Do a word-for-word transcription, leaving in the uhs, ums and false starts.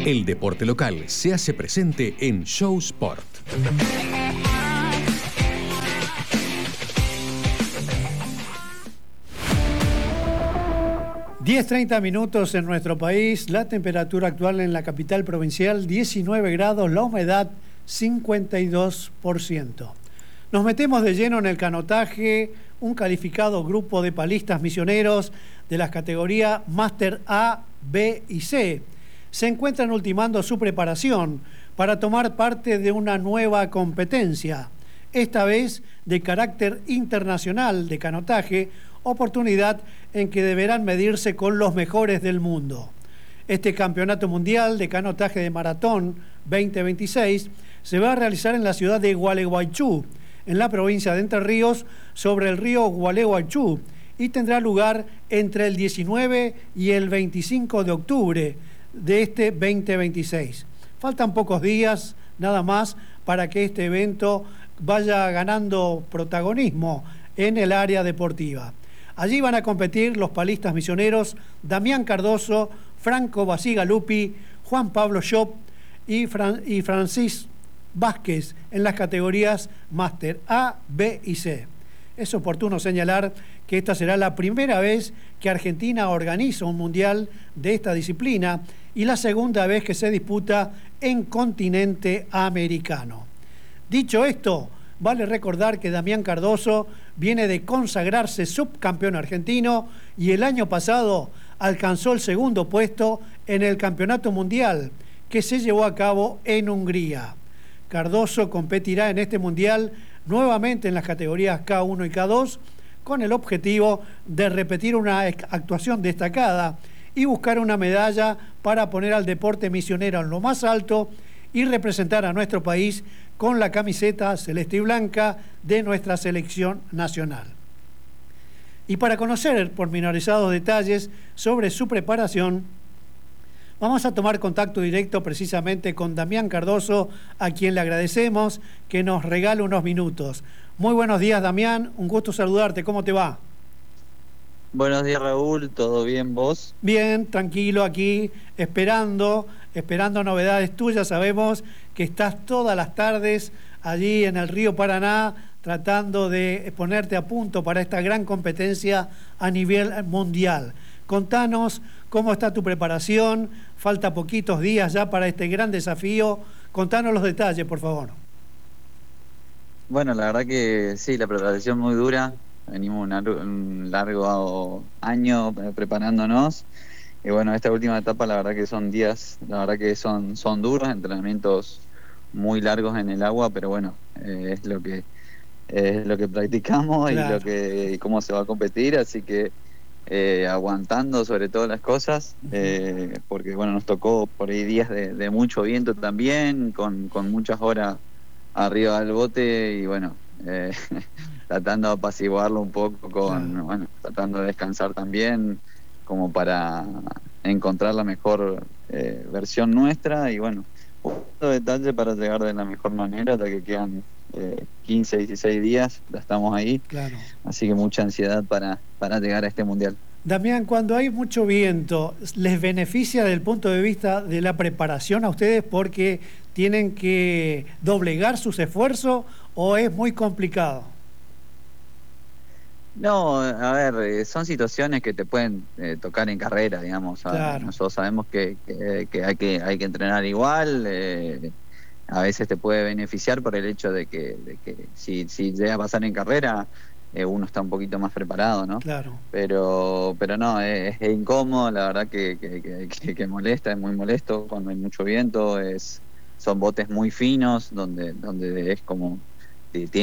El deporte local se hace presente en Show Sport. diez treinta minutos en nuestro país, la temperatura actual en la capital provincial diecinueve grados, la humedad cincuenta y dos por ciento. Nos metemos de lleno en el canotaje, un calificado grupo de palistas misioneros de las categorías Máster A, B y C. Se encuentran ultimando su preparación para tomar parte de una nueva competencia, esta vez de carácter internacional de canotaje, oportunidad en que deberán medirse con los mejores del mundo. Este Campeonato Mundial de Canotaje de Maratón veinte veintiséis se va a realizar en la ciudad de Gualeguaychú, en la provincia de Entre Ríos, sobre el río Gualeguaychú, y tendrá lugar entre el diecinueve y el veinticinco de octubre de este veinte veintiséis. Faltan pocos días nada más para que este evento vaya ganando protagonismo en el área deportiva. Allí van a competir los palistas misioneros Damián Cardoso, Franco Basigalupi, Juan Pablo Shop y, Fran y Francis Vázquez en las categorías Máster A, B y C. Es oportuno señalar que esta será la primera vez que Argentina organiza un mundial de esta disciplina y la segunda vez que se disputa en continente americano. Dicho esto, vale recordar que Damián Cardoso viene de consagrarse subcampeón argentino y el año pasado alcanzó el segundo puesto en el Campeonato Mundial que se llevó a cabo en Hungría. Cardoso competirá en este mundial nuevamente en las categorías K uno y K dos con el objetivo de repetir una actuación destacada y buscar una medalla para poner al deporte misionero en lo más alto y representar a nuestro país con la camiseta celeste y blanca de nuestra selección nacional. Y para conocer pormenorizados detalles sobre su preparación, vamos a tomar contacto directo precisamente con Damián Cardoso, a quien le agradecemos que nos regale unos minutos. Muy buenos días, Damián, un gusto saludarte, ¿cómo te va? Buenos días, Raúl, ¿todo bien vos? Bien, tranquilo aquí, esperando, esperando novedades tuyas. Sabemos que estás todas las tardes allí en el río Paraná tratando de ponerte a punto para esta gran competencia a nivel mundial. Contanos cómo está tu preparación, falta poquitos días ya para este gran desafío. Contanos los detalles, por favor. Bueno, la verdad que sí, la preparación muy dura. Venimos un, un largo año preparándonos y bueno, esta última etapa la verdad que son días, la verdad que son, son duros, entrenamientos muy largos en el agua, pero bueno, eh, es lo que es lo que practicamos. Claro. Y lo que y cómo se va a competir, así que eh, aguantando sobre todas las cosas, eh, porque bueno, nos tocó por ahí días de, de mucho viento también, con, con muchas horas arriba del bote y bueno, eh, tratando de apaciguarlo un poco con, claro. bueno, tratando de descansar también como para encontrar la mejor eh, versión nuestra y bueno, un detalle para llegar de la mejor manera hasta que quedan eh, quince, dieciséis días, ya estamos ahí, claro. Así que mucha ansiedad para, para llegar a este mundial. Damián, cuando hay mucho viento, ¿les beneficia desde el punto de vista de la preparación a ustedes porque tienen que doblegar sus esfuerzos o es muy complicado? No, a ver, son situaciones que te pueden eh, tocar en carrera, digamos. Claro. Nosotros sabemos que, que, que, hay que hay que entrenar igual. Eh, a veces te puede beneficiar por el hecho de que, de que si, si llega a pasar en carrera, eh, uno está un poquito más preparado, ¿no? Claro. Pero pero no, es, es incómodo, la verdad que, que, que, que, que molesta, es muy molesto cuando hay mucho viento. Es, son botes muy finos, donde, donde es como...